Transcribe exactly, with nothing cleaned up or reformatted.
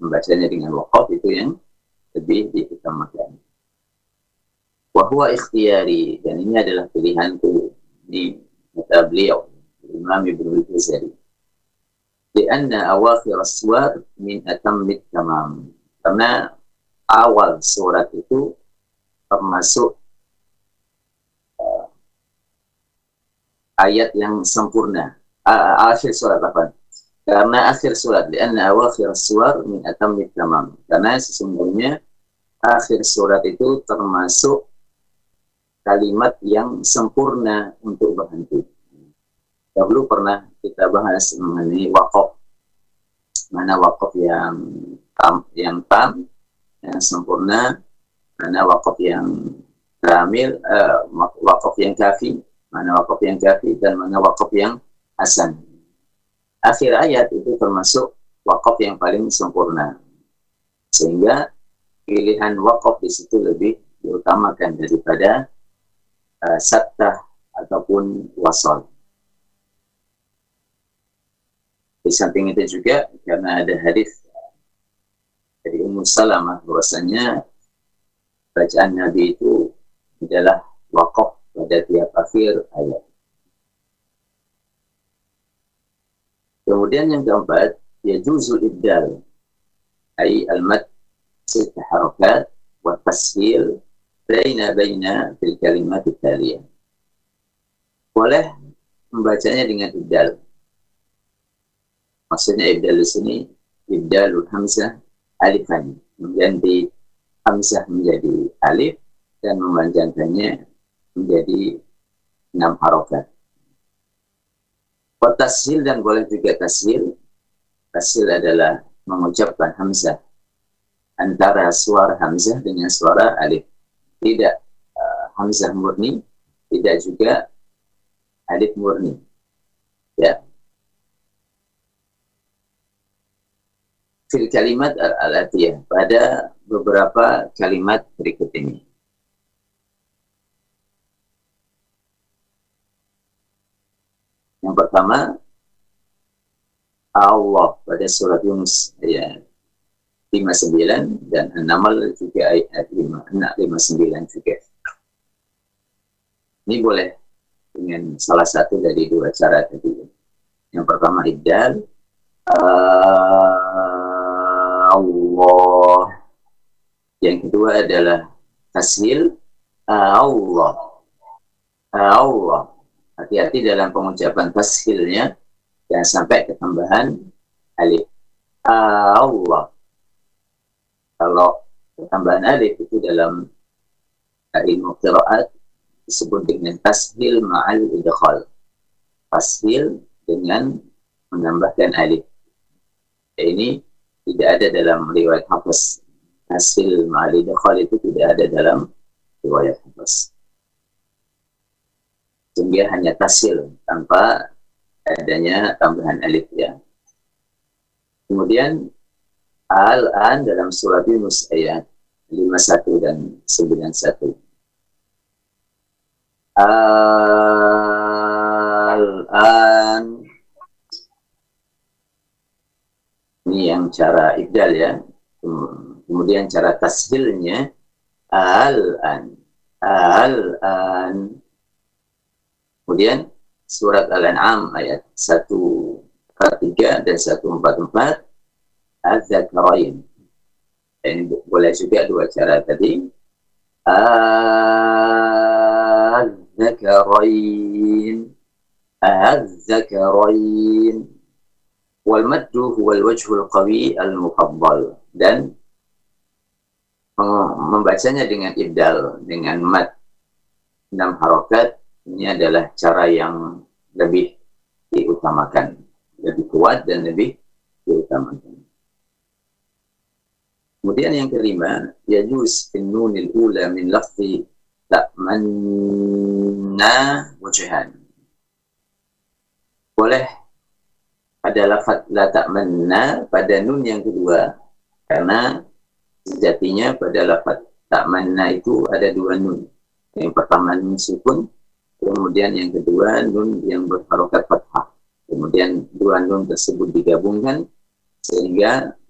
membacanya dengan waqaf itu yang lebih diutamakan. Wa huwa ikhtiyari, dan ini adalah pilihanku, ini kata beliau Imam Ibnu Juzari. Lianna awakhir as-suwar min atammit tamam, karena awal surat itu termasuk uh, ayat yang sempurna. Uh, akhir surat apa? Karena akhir surat, lianna awakhir as-suwar min atammit tamam, karena sesungguhnya akhir surat itu termasuk kalimat yang sempurna untuk berhenti. Dahulu pernah kita bahas mengenai waqaf, mana waqaf yang tam, yang tam, yang sempurna, mana waqaf yang kamil, uh, waqaf yang kafi, mana waqaf yang kafi, dan mana waqaf yang hasan. Akhir ayat itu termasuk waqaf yang paling sempurna, sehingga pilihan waqaf di situ lebih diutamakan daripada Uh, sattah ataupun wasal. Di samping itu juga karena ada hadis dari Ummu Salamah bahwasanya bacaan Nabi itu adalah waqaf pada tiap akhir ayat. Kemudian yang keempat, yajuzul ibdal, ay al-mad sittah harakat wa tashil baina-baina fil kalimat taliyah. Boleh membacanya dengan ibdal. Maksudnya ibdal di sini ibdalul hamzah alifan, mengganti hamzah menjadi alif dan memanjangkannya menjadi enam harokat. Tashil, dan boleh juga tashil. Tashil adalah mengucapkan hamzah antara suara hamzah dengan suara alif. Tidak uh, hamzah murni, tidak juga alif murni. Ya. Fil kalimat al-atiyah, pada beberapa kalimat berikut ini. Yang pertama, Allah pada surat Yunus ayat lima puluh sembilan dan An-Naml juga ayat lima puluh sembilan juga. Ini boleh dengan salah satu dari dua cara tadi. Yang pertama ibdal, uh, Allah. Yang kedua adalah tashil, uh, Allah. Uh, Allah. Hati-hati dalam pengucapan tashilnya, jangan sampai ketambahan alif. Uh, Allah. Kalau tambahan alif itu dalam ilmu qiraat disebut dengan tashil ma'al idkhal. Tashil dengan menambahkan alif. Ini tidak ada dalam riwayat Hafs. Tashil ma'al idkhal itu tidak ada dalam riwayat Hafs. Sehingga hanya tashil tanpa adanya tambahan alif ya. Kemudian Al-an dalam surat Yunus ayat lima puluh satu dan sembilan puluh satu. Al-an, ini yang cara ibdal ya. Kemudian cara tashilnya al-an, al-an. Kemudian surat Al-An'am ayat seratus empat puluh tiga dan seratus empat puluh empat. Az-zakarain. Dan boleh juga dua cara tadi. Az-zakarain. Az-zakarain. Wal maddu huwa al-wajhul qawi al-mufaddal. Dan membacanya dengan ibdal, dengan mad enam harokat, ini adalah cara yang lebih diutamakan, lebih kuat dan lebih diutamakan. Kemudian yang kelima, yajuz fin nunil ula min lafzi ta'manna wajhan. Boleh pada lafaz la ta'manna pada nun yang kedua, karena sejatinya pada lafaz ta'manna itu ada dua nun. Yang pertama nun sukun, kemudian yang kedua nun yang berharokat fathah. Kemudian dua nun tersebut digabungkan sehingga